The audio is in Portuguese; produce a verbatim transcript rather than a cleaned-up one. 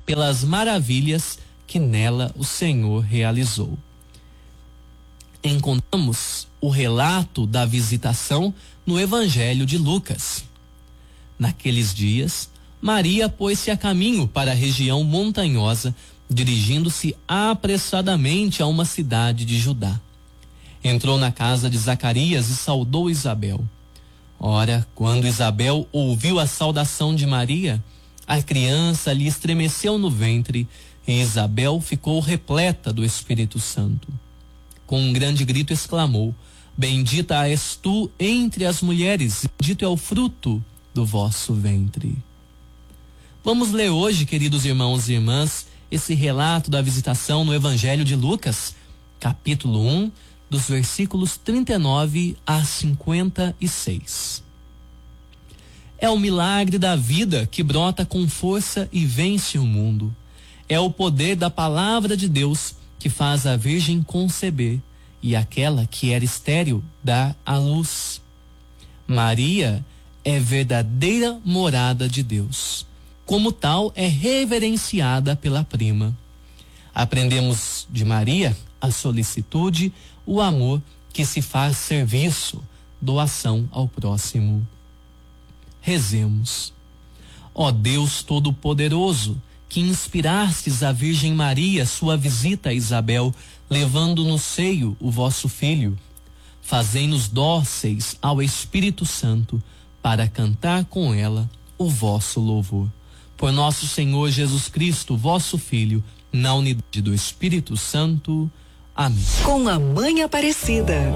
pelas maravilhas que nela o Senhor realizou. Encontramos o relato da visitação no Evangelho de Lucas. Naqueles dias, Maria pôs-se a caminho para a região montanhosa, dirigindo-se apressadamente a uma cidade de Judá. Entrou na casa de Zacarias e saudou Isabel. Ora, quando Isabel ouviu a saudação de Maria, a criança lhe estremeceu no ventre e Isabel ficou repleta do Espírito Santo. Com um grande grito exclamou: Bendita és tu entre as mulheres, e bendito é o fruto do vosso ventre. Vamos ler hoje, queridos irmãos e irmãs, esse relato da visitação no Evangelho de Lucas, capítulo um, dos versículos trinta e nove a cinquenta e seis. É o milagre da vida que brota com força e vence o mundo. É o poder da palavra de Deus que faz a Virgem conceber e aquela que era estéril dar à luz. Maria é verdadeira morada de Deus. Como tal, é reverenciada pela prima. Aprendemos de Maria a solicitude, o amor que se faz serviço, doação ao próximo. Rezemos. Ó Deus Todo-Poderoso, que inspirastes a Virgem Maria sua visita a Isabel, levando no seio o vosso filho, fazei-nos dóceis ao Espírito Santo, para cantar com ela o vosso louvor. Por nosso Senhor Jesus Cristo, vosso Filho, na unidade do Espírito Santo. Amém. Com a Mãe Aparecida.